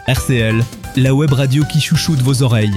RCL, la web radio qui chouchoute vos oreilles.